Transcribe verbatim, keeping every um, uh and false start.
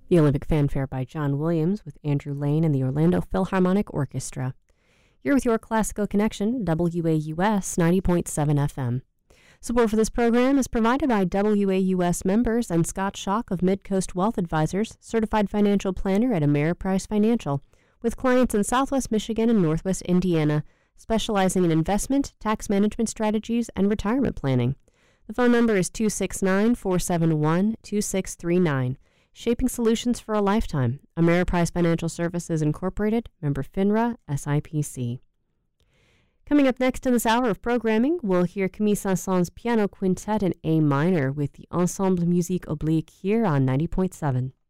The Olympic Fanfare by John Williams with Andrew Lane and the Orlando Philharmonic Orchestra. You're with your Classical Connection, W A U S ninety point seven F M. Support for this program is provided by W A U S members and Scott Schock of Midcoast Wealth Advisors, certified financial planner at Ameriprise Financial, with clients in Southwest Michigan and Northwest Indiana, specializing in investment, tax management strategies, and retirement planning. The phone number is two six nine, four seven one, two six three nine. Shaping solutions for a lifetime. Ameriprise Financial Services Incorporated, member FINRA, S I P C. Coming up next in this hour of programming, we'll hear Camille Saint-Saëns' Piano Quintet in A minor with the Ensemble Musique Oblique here on ninety point seven.